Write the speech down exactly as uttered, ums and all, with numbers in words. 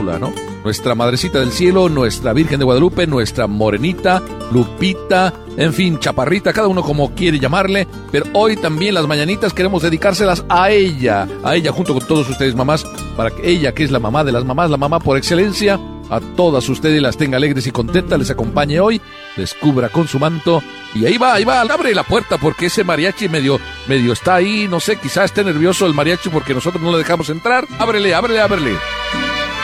mayúscula, ¿no? Nuestra Madrecita del Cielo, nuestra Virgen de Guadalupe, nuestra Morenita, Lupita, en fin, Chaparrita, cada uno como quiere llamarle, pero hoy también las mañanitas queremos dedicárselas a ella, a ella junto con todos ustedes mamás, para que ella, que es la mamá de las mamás, la mamá por excelencia, a todas ustedes las tenga alegres y contentas, les acompañe hoy, les cubra con su manto, y ahí va, ahí va, abre la puerta porque ese mariachi medio, medio está ahí, no sé, quizás esté nervioso el mariachi porque nosotros no le dejamos entrar, ábrele, ábrele, ábrele.